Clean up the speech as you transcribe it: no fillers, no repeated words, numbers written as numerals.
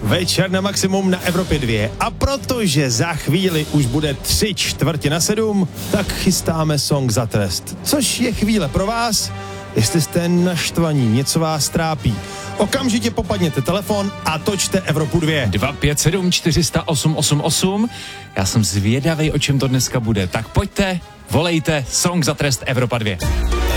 Večer na maximum na Evropě 2. A protože za chvíli už bude 6:45, tak chystáme song za trest. Což je chvíle pro vás, jestli jste naštvaní, něco vás trápí. Okamžitě popadněte telefon a točte Evropu 2. 257 408 88. Já jsem zvědavý, o čem to dneska bude. Tak pojďte, volejte, song za trest Evropa 2.